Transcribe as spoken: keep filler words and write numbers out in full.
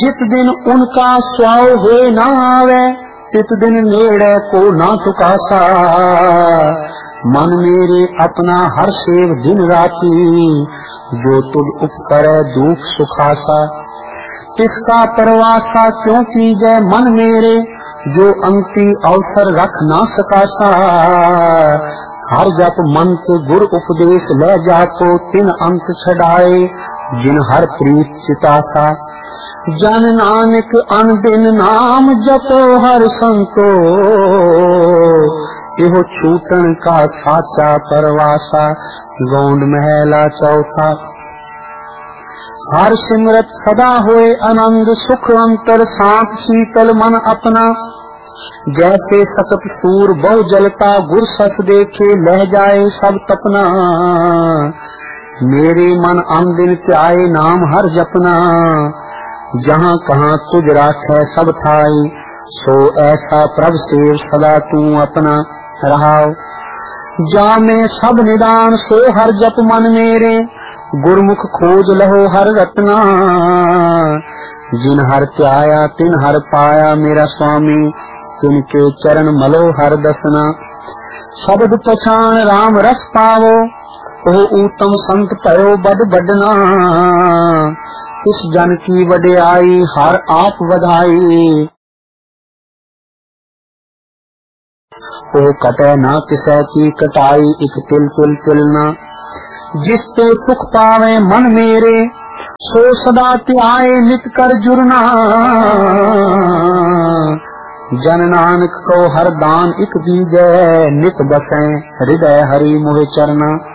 जित दिन उनका स्वाव हुए ना आवे, तित दिन नेड़े को ना चुकासा। मन मेरे अपना हर सेव दिन राती, जो तुझ उपकरे दुख सुखासा। किसका परवासा क्यों कीजे मन मेरे, जो अंति अवसर रख ना सकासा। हर जप मंत्र गुर उपदेश ले जाको, तिन अंत छड़ाए जिन हर प्रीत चितासा। जन नानक अन दिन नाम जपो हर संतो, एहो छूटन का साचा परवासा। गौंड महला चौथा। हर सिमरत सदा होए आनंद, सुख अंतर शांत शीतल मन अपना। जैसे सकत सूर बहु जलता, गुर सस देखे लह जाए सब तपना। मेरे मन अन दिन त्याए नाम हर जपना, जहाँ कहाँ तुझ राखे सब ठाई। सो ऐसा प्रभ सेव सदा तू अपना रहाओ। जा में सब निदान सो हर जप मन मेरे, गुरमुख खोज लहो हर रत्ना। जिन हर त्याया तिन हर पाया, मेरा स्वामी तिनके चरण मलो हर दसना। शब्द पछान राम रस पावो, ओ उत्तम संत पयो बद बढ़ना। इस जन की वड्याई हर आप वधाई, ओ कटे ना किसे की कटाई। एक तिल तिल तिलना, जिसते सुख पावे मन मेरे, सो सदा त्याए नित कर जुरना। जन नानक को हर दान इक दीजै, नित बसें हृदय हरि मोहे चरना।